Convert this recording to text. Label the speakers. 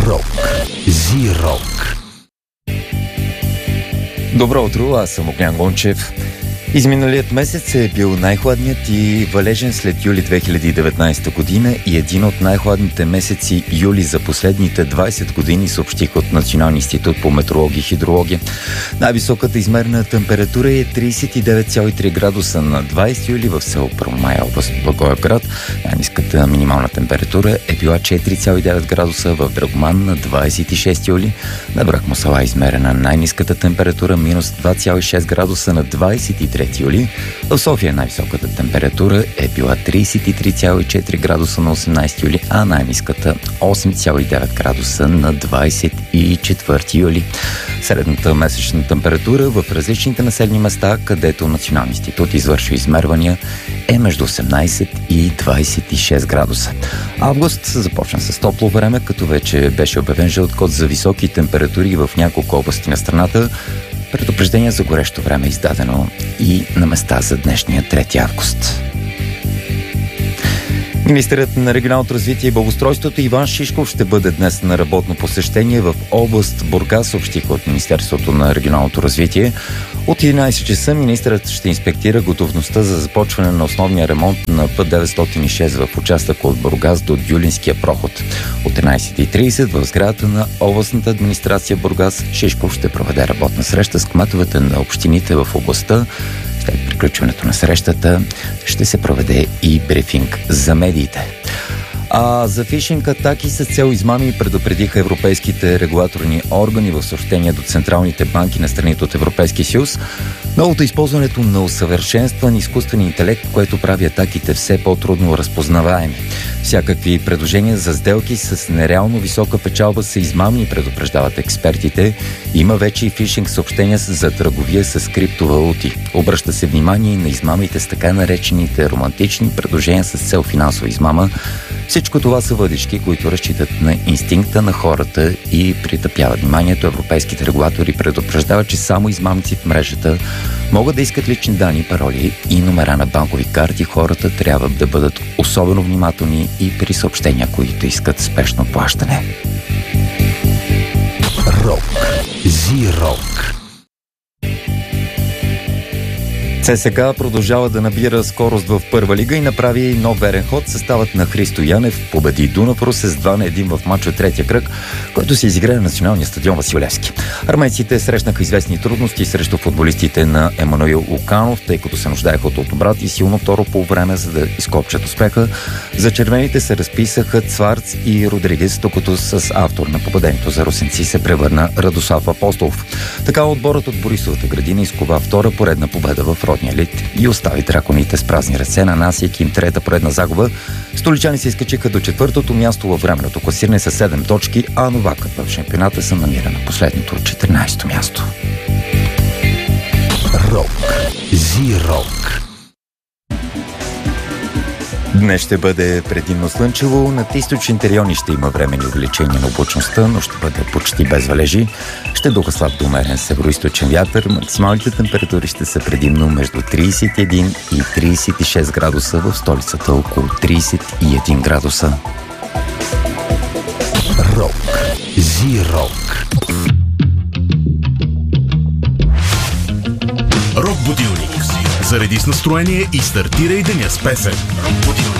Speaker 1: Рок. Зи-рок.
Speaker 2: Добро утро, аз съм Огнян Гончев. Изминалият месец е бил най-хладният и валежен след юли 2019 година и един от най-хладните месеци юли за последните 20 години, съобщих от Националния институт по метеорология и хидрология. Най-високата измерена температура е 39,3 градуса на 20 юли в село Първомай, област Благоевград. Най-ниската минимална температура е била 4,9 градуса в Драгоман на 26 юли. На Брак Мусала измерена най-ниската температура минус 2,6 градуса на 23 юли. В София най-високата температура е била 33,4 градуса на 18 юли, а най-ниската 8,9 градуса на 24 юли. Средната месечна температура в различните населени места, където Националният институт извършва измервания, е между 18 и 26 градуса. Август започна с топло време, като вече беше обявен жълт код за високи температури в няколко области на страната. Предупреждение за горещо време е издадено и на места за днешния 3 август. Министърът на регионалното развитие и благоустройството Иван Шишков ще бъде днес на работно посещение в област Бургас, съобщиха от Министерството на регионалното развитие. От 11 часа министърът ще инспектира готовността за започване на основния ремонт на път 906 в участъка от Бургас до Дюлинския проход. От 11:30 в сградата на областната администрация Бургас Шишков ще проведе работна среща с кметовете на общините в областта. След приключването на срещата ще се проведе и брифинг за медиите. А за фишинг атаки с цел измами предупредиха европейските регулаторни органи в съобщения до централните банки на страните от Европейския съюз. Новото използването на усъвършенстван изкуствен интелект, което прави атаките все по-трудно разпознаваеми. Всякакви предложения за сделки с нереално висока печалба са измамни, предупреждават експертите. Има вече и фишинг съобщения за търговия с криптовалути. Обръща се внимание на измамите с така наречените романтични предложения с цел финансова измама. Всичко това са въдички, които разчитат на инстинкта на хората и притъпяват вниманието. Европейските регулатори предупреждават, че само измамници в мрежата могат да искат лични данни, пароли и номера на банкови карти. Хората трябва да бъдат особено внимателни и при съобщения, които искат спешно плащане.
Speaker 1: Рок. Зи-рок.
Speaker 2: ЦСКА продължава да набира скорост в първа лига и направи нов верен ход. Съставът на Христо Янев победи Дунав Русе с 2-1 в матч от третия кръг, който се изигра на националния стадион Васил Левски. Армейците срещнаха известни трудности срещу футболистите на Емануил Луканов, тъй като се нуждаеха от обрат и силно второ полувреме, за да изкопчат успеха. За червените се разписаха Цварц и Родригес, докато с автор на попадението за русенци се превърна Радослав Апостолов. Така отборът от Борисовата градина изкова втора поредна победа в родния лид и остави драконите с празни ръце, нанасяйки им трета поредна загуба. Столичани се изкачиха до четвъртото място във временното класиране с 7 точки, а новакът в шампионата се намира на последното 14-то място.
Speaker 1: Рок. Зи-рок.
Speaker 2: Днес ще бъде предимно слънчево, над източните райони ще има временни увеличения на облачността, но ще бъде почти без валежи. Ще духа слаб до умерен североизточен вятър, максималните температури ще са предимно между 31 и 36 градуса, в столицата около 31 градуса.
Speaker 1: Рок. Зи-рок.
Speaker 3: Рок будилник. Зареди с настроение и стартирай деня с песен. Рок будилник.